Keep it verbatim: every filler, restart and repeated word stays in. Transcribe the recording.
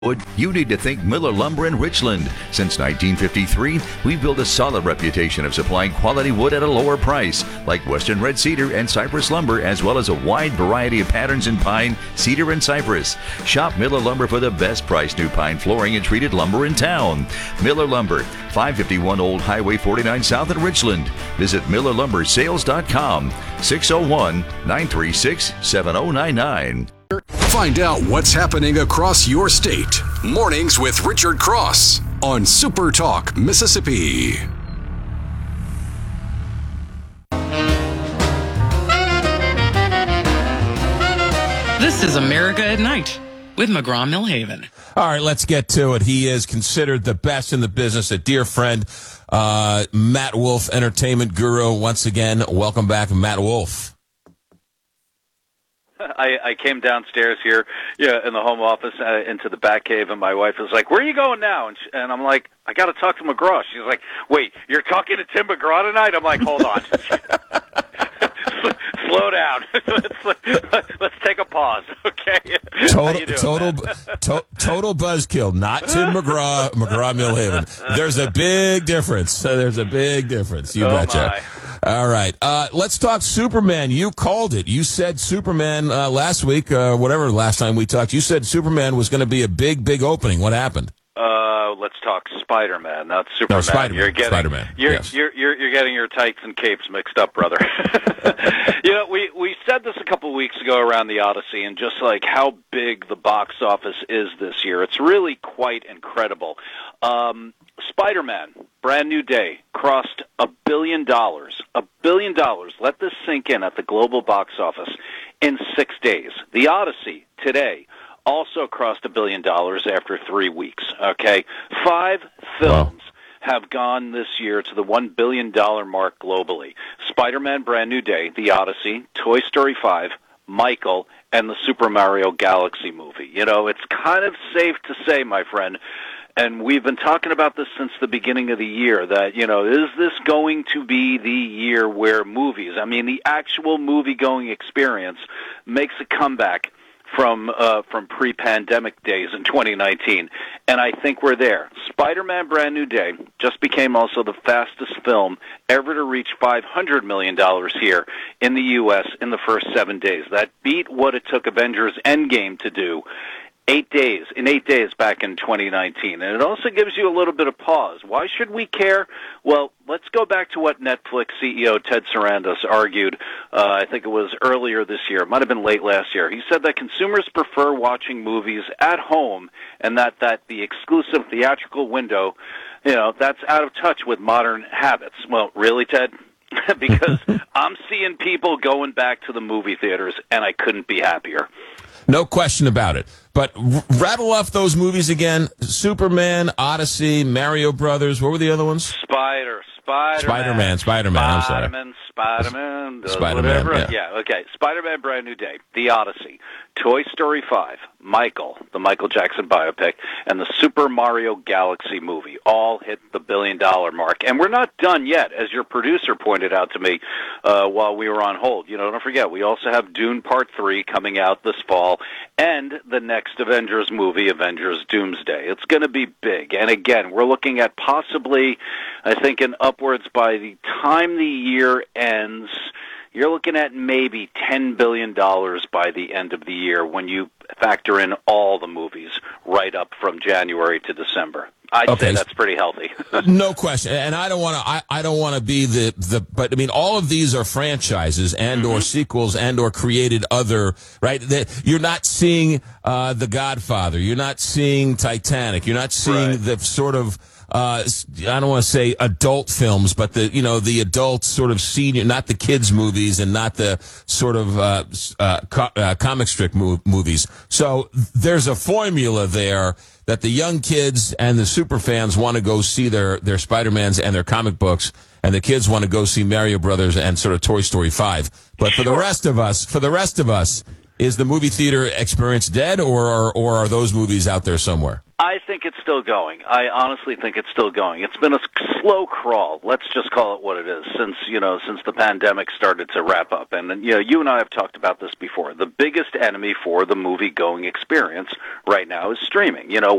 You need to think Miller Lumber in Richland. Since nineteen fifty-three, we've built a solid reputation of supplying quality wood at a lower price, like Western Red Cedar and Cypress Lumber, as well as a wide variety of patterns in pine, cedar, and cypress. Shop Miller Lumber for the best price new pine flooring and treated lumber in town. Miller Lumber, five fifty-one Old Highway forty-nine South in Richland. Visit Miller Lumber Sales dot com, six oh one, nine three six, seven oh nine nine. Find out what's happening across your state. Mornings with Richard Cross on Super Talk, Mississippi. This is America at Night with McGraw-Millhaven. All right, let's get to it. He is considered the best in the business, a dear friend, uh, Matt Wolf, entertainment guru. Once again, welcome back, Matt Wolf. I, I came downstairs here, yeah, in the home office uh, into the back cave, and my wife was like, "Where are you going now?" And, she, and I'm like, "I got to talk to McGraw." She's like, "Wait, you're talking to Tim McGraw tonight?" I'm like, "Hold on, slow down. let's, let's take a pause, okay?" Total, total, to, total buzzkill. Not Tim McGraw, McGraw-Millhaven. There's a big difference. There's a big difference. You oh betcha. My. All right. Uh, let's talk Superman. You called it. You said Superman uh, last week, uh, whatever last time we talked, you said Superman was going to be a big, big opening. What happened? Uh, let's talk Spider-Man, not Superman. No, Spider-Man. You're getting, Spider-Man. You're, yes. you're, you're, you're getting your tights and capes mixed up, brother. You know, we, we said this a couple of weeks ago around the Odyssey, and just like how big the box office is this year, it's really quite incredible. Um, Spider-Man, Brand New Day, crossed a billion dollars. A billion dollars. Let this sink in at the global box office in six days. The Odyssey, today, also crossed a billion dollars after three weeks. Okay? Five films. Wow. Have gone this year to the one billion dollars mark globally. Spider-Man Brand New Day, The Odyssey, Toy Story five, Michael, and the Super Mario Galaxy movie. You know, it's kind of safe to say, my friend, and we've been talking about this since the beginning of the year, that, you know, is this going to be the year where movies, I mean, the actual movie-going experience makes a comeback from uh, from pre-pandemic days in twenty nineteen, and I think we're there. Spider-Man Brand New Day just became also the fastest film ever to reach five hundred million dollars here in the U S in the first seven days. That beat what it took Avengers Endgame to do eight days, in eight days back in twenty nineteen. And it also gives you a little bit of pause. Why should we care? Well, let's go back to what Netflix C E O Ted Sarandos argued, uh, I think it was earlier this year, it might have been late last year. He said that consumers prefer watching movies at home, and that, that the exclusive theatrical window, you know, that's out of touch with modern habits. Well, really, Ted? Because I'm seeing people going back to the movie theaters, and I couldn't be happier. No question about it. But r- rattle off those movies again. Superman, Odyssey, Mario Brothers. What were the other ones? Spider, Spider-Man. Spider-Man, Spider-Man, I'm sorry. Spider-Man, Spider-Man, Spider-Man, whatever. yeah. yeah, okay. Spider-Man Brand New Day, The Odyssey, Toy Story five, Michael, the Michael Jackson biopic, and the Super Mario Galaxy movie all hit the billion-dollar mark. And we're not done yet, as your producer pointed out to me uh, while we were on hold. You know, don't forget, we also have Dune Part three coming out this fall, and the next Avengers movie, Avengers Doomsday. It's going to be big. And again, we're looking at possibly, I think, in upwards by the time the year ends, you're looking at maybe ten billion dollars by the end of the year when you factor in all the movies right up from January to December. I'd okay. say that's pretty healthy. No question. And I don't want to I, I don't want to be the, the but I mean all of these are franchises and mm-hmm. or sequels and or created other, right? That you're not seeing uh, The Godfather, you're not seeing Titanic, you're not seeing right. the sort of Uh, I don't want to say adult films, but the, you know, the adult sort of senior, not the kids movies and not the sort of, uh, uh, co- uh comic strip mo- movies. So there's a formula there that the young kids and the super fans want to go see their, their Spider-Mans and their comic books, and the kids want to go see Mario Brothers and sort of Toy Story five. But for sure. the rest of us, for the rest of us, is the movie theater experience dead, or are, or are those movies out there somewhere? I think it's still going. I honestly think it's still going. It's been a slow crawl. Let's just call it what it is. Since you know, since the pandemic started to wrap up, and you know, you and I have talked about this before. The biggest enemy for the movie-going experience right now is streaming. You know.